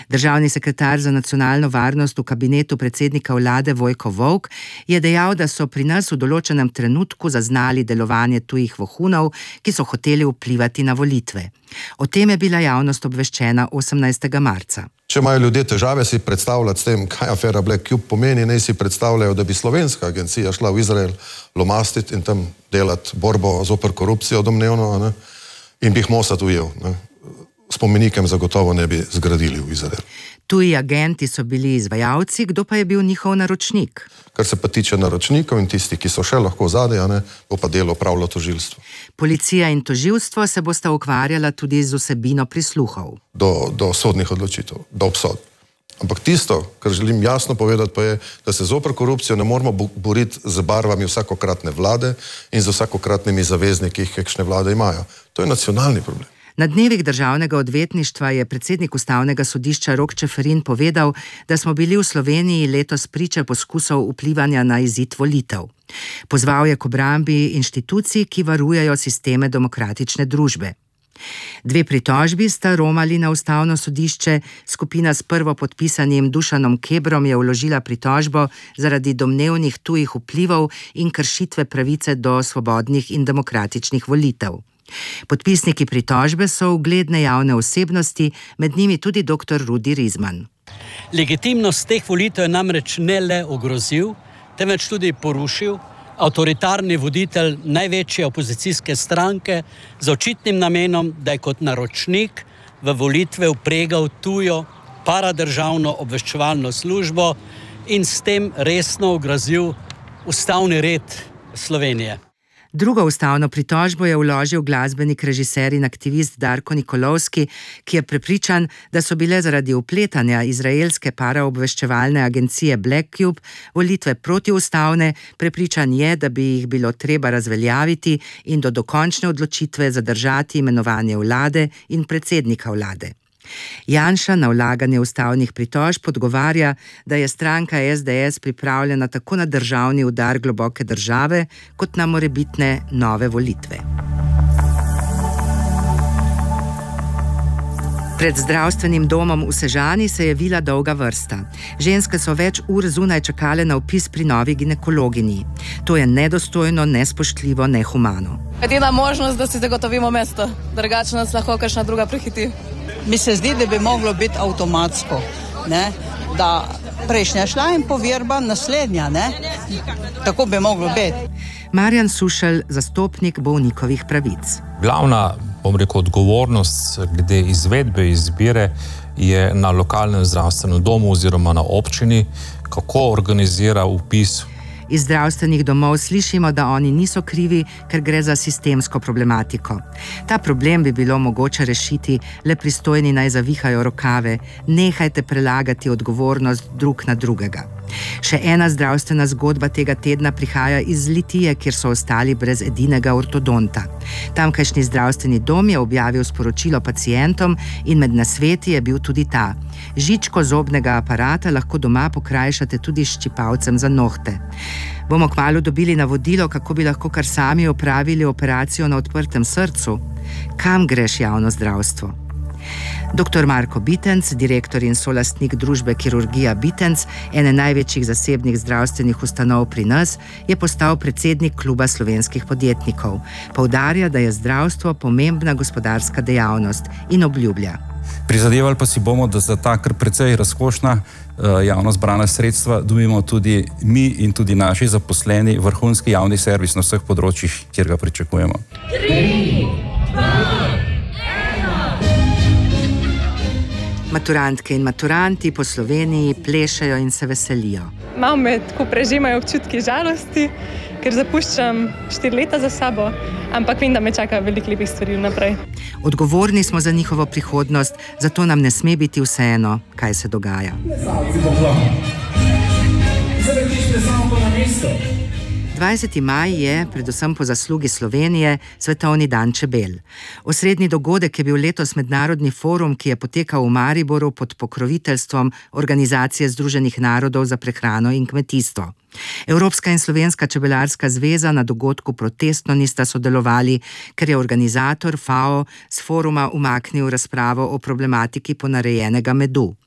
Državni sekretar za nacionalno varnost v kabinetu predsednika vlade Vojko Volk je dejal, da so pri nas v določenem trenutku zaznali delovanje tujih vohunov, ki so hoteli vplivati na volitve. O tem je bila javnost obveščena 18. marca. Če imajo ljudje težave si predstavljati s tem, kaj afera Black Cube pomeni, naj si predstavljajo, da bi slovenska agencija šla v Izrael lomastiti in tam delati borbo zoper korupcijo domnevno, ne? In bi jih Mossad ujel. Ne? Spomenikem zagotovo ne bi zgradili v Izrael. Tuji agenti so bili izvajalci, kdo pa je bil njihov naročnik? Kar se pa tiče naročnikov in tisti, ki so še lahko zadaj, bo pa delo opravilo tožilstvo. Policija in tožilstvo se bosta ukvarjala tudi z vsebino prisluhov. Do sodnih odločitev, do obsodb. Ampak tisto, kar želim jasno povedati, pa je, da se zoper korupcijo ne moramo boriti z barvami vsakokratne vlade in z vsakokratnimi zavezniki, ki kakšne vlade imajo. To je nacionalni problem. Na dnevih državnega odvetništva je predsednik ustavnega sodišča Rok Čeferin povedal, da smo bili v Sloveniji letos priče poskusov vplivanja na izid volitev. Pozval je k obrambi inštitucij, ki varujejo sisteme demokratične družbe. 2 pritožbi sta romali na ustavno sodišče, skupina s prvopodpisanim Dušanom Kebrom je vložila pritožbo zaradi domnevnih tujih vplivov in kršitve pravice do svobodnih in demokratičnih volitev. Podpisniki pritožbe so ugledne javne osebnosti, med njimi tudi dr. Rudi Rizman. Legitimnost teh volitev je namreč ne le ogrozil, temveč tudi porušil avtoritarni voditelj največje opozicijske stranke z očitnim namenom, da je kot naročnik v volitve vpregal tujo paradržavno obveščevalno službo in s tem resno ogrozil ustavni red Slovenije. Drugo ustavno pritožbo je vložil glasbenik, režiser in aktivist Darko Nikolovski, ki je prepričan, da so bile zaradi vpletanja izraelske paraobveščevalne agencije Black Cube volitve protiustavne, prepričan je, da bi jih bilo treba razveljaviti in do dokončne odločitve zadržati imenovanje vlade in predsednika vlade. Janša na vlaganje ustavnih pritožb odgovarja, da je stranka SDS pripravljena tako na državni udar globoke države, kot na morebitne nove volitve. Pred zdravstvenim domom v Sežani se je vila dolga vrsta. Ženske so več ur zunaj čakale na vpis pri novi ginekologinji. To je nedostojno, nespoštljivo, nehumano. Edina možnost, da si zagotovimo mesto, drugače nas lahko kakšna druga prehiti. Mi se zdi, da bi moglo biti avtomatsko, ne? Da prejšnja šla in povirba naslednja, ne? Tako bi moglo biti. Marjan Sušelj, zastopnik bolnikovih pravic. Glavna, odgovornost glede izvedbe izbire je na lokalnem zdravstvenem domu oziroma na občini, kako organizira vpis. Iz zdravstvenih domov slišimo, da oni niso krivi, ker gre za sistemsko problematiko. Ta problem bi bilo mogoče rešiti, le pristojni naj zavihajo rokave, nehajte prelagati odgovornost drug na drugega. Še ena zdravstvena zgodba tega tedna prihaja iz Litije, kjer so ostali brez edinega ortodonta. Tamkajšnji zdravstveni dom je objavil sporočilo pacientom in med nasveti je bil tudi ta. Žičko zobnega aparata lahko doma pokrajšate tudi s ščipalcem za nohte. Bomo kmalu dobili navodilo, kako bi lahko kar sami opravili operacijo na odprtem srcu? Kam greš javno zdravstvo? Dr. Marko Bitenc, direktor in solastnik družbe Kirurgija Bitenc, ene največjih zasebnih zdravstvenih ustanov pri nas, je postal predsednik Kluba slovenskih podjetnikov. Poudarja, da je zdravstvo pomembna gospodarska dejavnost in obljublja. Prizadevali pa si bomo, da za ta kar precej razkošna javno zbrana sredstva dobimo tudi mi in tudi naši zaposleni vrhunski javni servis na vseh področjih, kjer ga pričakujemo. 3, 2, Maturantke in maturanti po Sloveniji plešejo in se veselijo. Malo me tako prežemajo občutki žalosti, ker zapuščam 4 leta za sabo, ampak vem, da me čaka veliko lepih stvari naprej. Odgovorni smo za njihovo prihodnost, zato nam ne sme biti vseeno, kaj se dogaja. 20. maj je, predvsem po zaslugi Slovenije, svetovni dan čebel. Osrednji dogodek je bil letos mednarodni forum, ki je potekal v Mariboru pod pokroviteljstvom Organizacije Združenih narodov za prehrano in kmetijstvo. Evropska in Slovenska čebelarska zveza na dogodku protestno nista sodelovali, ker je organizator FAO s foruma umaknil razpravo o problematiki ponarejenega medu.